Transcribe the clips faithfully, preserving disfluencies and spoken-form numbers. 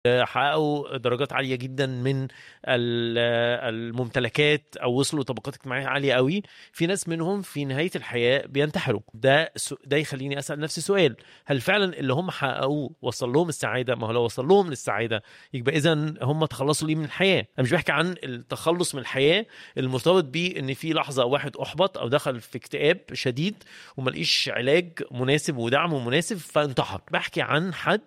حققوا درجات عالية جدا من الممتلكات أو وصلوا طبقات اجتماعية عالية قوي. في ناس منهم في نهاية الحياة بينتحروا. ده ده يخليني أسأل نفسي سؤال: هل فعلا اللي هم حققوه وصل لهم السعادة؟ ما هو لو وصل لهم للسعادة يبقى إذن هم تخلصوا ليه من الحياة. أنا مش بحكي عن التخلص من الحياة المرتبط بيه إن في لحظة واحد أحبط أو دخل في اكتئاب شديد وملقيش علاج مناسب ودعم مناسب فانتحر. بحكي عن حد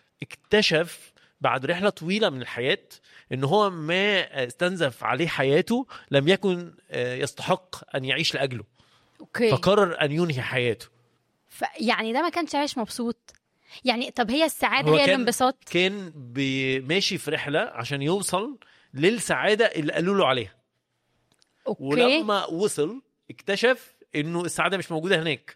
اكتشف بعد رحلة طويلة من الحياة إن هو ما استنزف عليه حياته لم يكن يستحق أن يعيش لأجله. أوكي. فقرر أن ينهي حياته. ف... يعني ده ما كانش عايش مبسوط يعني. طب هي السعادة هي الانبساط؟ كان ماشي في رحلة عشان يوصل للسعادة اللي قالوا له عليها. أوكي. ولما وصل اكتشف إنه السعادة مش موجودة هناك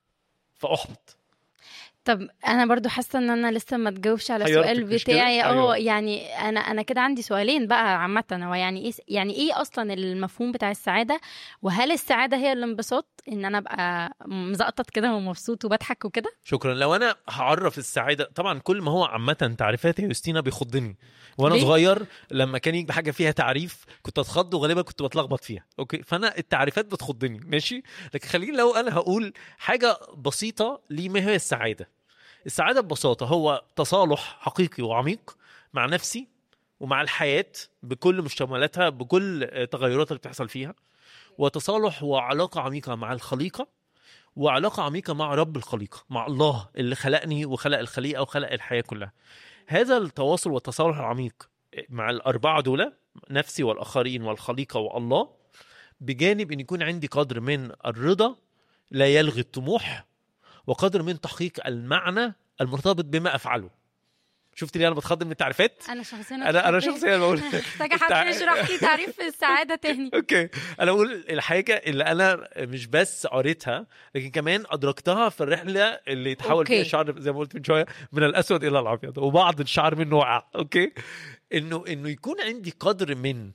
فأحبط. طب انا برضو حاسه ان انا لسه ما تجاوبش على السؤال بتاعي. اه أيوة. يعني انا انا كده عندي سؤالين بقى عامه. هو يعني ايه يعني ايه اصلا المفهوم بتاع السعاده؟ وهل السعاده هي الانبساط ان انا ابقى مزقطط كده ومبسوط وبضحك وكده؟ شكرا. لو انا هعرف السعاده، طبعا كل ما هو عامه تعريفات يا يوستينا بيخضني. وانا ليه؟ صغير لما كان يجي حاجه فيها تعريف كنت اتخض وغالبا كنت بتلخبط فيها. اوكي، فانا التعريفات بتخضني ماشي. لكن خليني لو انا هقول حاجه بسيطه ليه ما هي السعاده. السعادة ببساطة هو تصالح حقيقي وعميق مع نفسي ومع الحياة بكل مشتملاتها بكل تغيرات اللي بتحصل فيها، وتصالح وعلاقة عميقة مع الخليقة، وعلاقة عميقة مع رب الخليقة، مع الله اللي خلقني وخلق الخليقة وخلق الحياة كلها. هذا التواصل والتصالح العميق مع الأربعة دول، نفسي والآخرين والخليقة والله، بجانب أن يكون عندي قدر من الرضا لا يلغي الطموح، وقدر من تحقيق المعنى المرتبط بما أفعله. شفت لي أنا بتخض من التعريفات؟ أنا شخصيا أنا أنا شخصيا بقول محتاجة حد يشرح لي تعريف السعادة تاني. أوكي، أنا بقول الحاجة اللي أنا مش بس قريتها لكن كمان أدركتها في الرحلة اللي تحول فيها الشعر زي ما قلت من شوية من الأسود إلى الأبيض وبعض الشعر منه وقع. أوكي، إنه إنه يكون عندي قدر من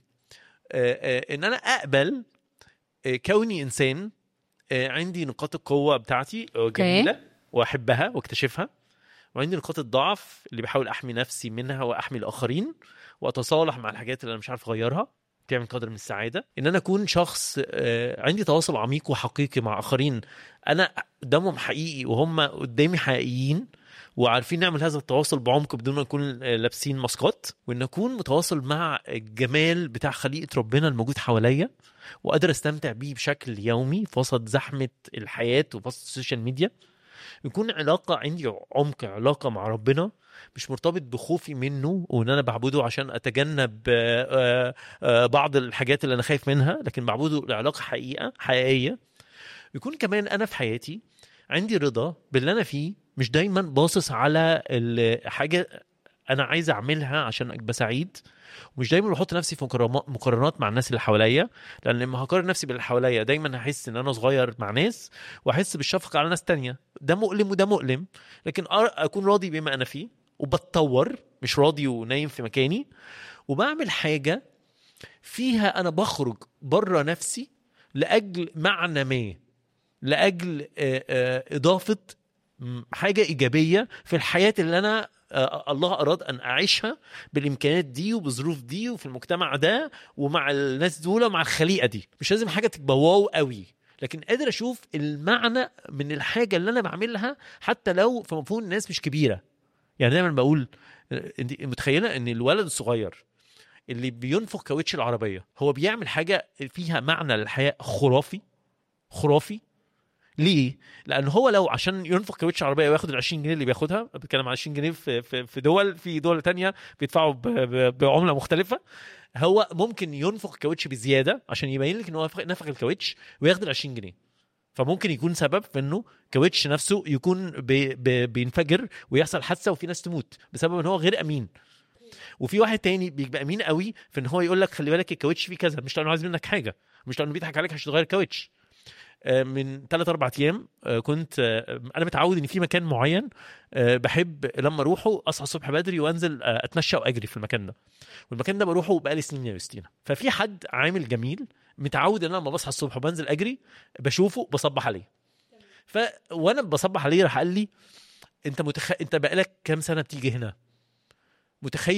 إن أنا أقبل كوني إنسان عندي نقاط القوة بتاعتي جميلة وأحبها واكتشفها، وعندي نقاط الضعف اللي بحاول أحمي نفسي منها وأحمي الآخرين وأتصالح مع الحاجات اللي أنا مش عارف أغيرها. تعمل قدر من السعادة إن أنا أكون شخص عندي تواصل عميق وحقيقي مع آخرين، أنا قدامهم حقيقي وهم قدامي حقيقيين وعارفين نعمل هذا التواصل بعمق بدون ما نكون لابسين ماسكات، وإن أكون متواصل مع الجمال بتاع خليقة ربنا الموجود حواليا وقادر استمتع بيه بشكل يومي في وسط زحمة الحياة وفي وسط السوشيال ميديا. يكون علاقة عندي عمق، علاقة مع ربنا مش مرتبط بخوفي منه وان انا بعبده عشان اتجنب بعض الحاجات اللي انا خايف منها، لكن بعبده لعلاقة حقيقة حقيقية. يكون كمان انا في حياتي عندي رضا باللي انا فيه، مش دايما باصص على الحاجة انا عايز اعملها عشان ابقى سعيد، ومش دايما بحط نفسي في مقارنات مع الناس اللي حواليا، لان لما هقارن نفسي باللي حواليا دايما هحس ان انا صغير مع ناس واحس بالشفقه على ناس تانية. ده مؤلم وده مؤلم، لكن اكون راضي بما انا فيه وبتطور، مش راضي ونايم في مكاني، وبعمل حاجه فيها انا بخرج بره نفسي لاجل معنى ما، لاجل اضافه حاجه ايجابيه في الحياه اللي انا الله أراد أن أعيشها بالإمكانات دي وبظروف دي وفي المجتمع ده ومع الناس دول ومع الخليقة دي. مش لازم حاجة تبقى واو قوي، لكن قادر أشوف المعنى من الحاجة اللي أنا بعملها حتى لو في مفهوم الناس مش كبيرة. يعني دايما بقول أنت متخيلة أن الولد الصغير اللي بينفخ كاوتش العربية هو بيعمل حاجة فيها معنى للحياة خرافي خرافي. ليه؟ لأن هو لو عشان ينفخ كاوتش عربية وياخد العشرين جنيه اللي بياخدها، بتكلم على عشرين جنيه في في دول في دول تانية بيدفعوا بعملة مختلفة، هو ممكن ينفخ كاوتش بزيادة عشان يبين لك إنه نفخ الكاوتش وياخد العشرين جنيه. فممكن يكون سبب في إنه كاوتش نفسه يكون بي بي بينفجر ويحصل حادثة وفي ناس تموت بسبب إنه هو غير أمين. وفي واحد تاني بيبقى أمين قوي في إن هو يقول لك خلي بالك الكاوتش فيه كذا، مش لأنه عايز منك حاجة، مش لأنه بيضحك عليك عشان تغير كاوتش. من ثلاثة أربعة أيام كنت أنا متعود إن في مكان معين بحب لما أروحه أصحى الصبح بدري وأنزل أتمشى وأجري في المكان ده، والمكان ده بروحه بقالي سنين يا يوستينا. ففي حد عامل جميل متعود إن أنا لما بصحى الصبح وبنزل أجري بشوفه بصبح عليه. ف وأنا بصبح عليه راح قال لي أنت متخ... أنت بقالك كام سنة بتيجي هنا؟ متخيل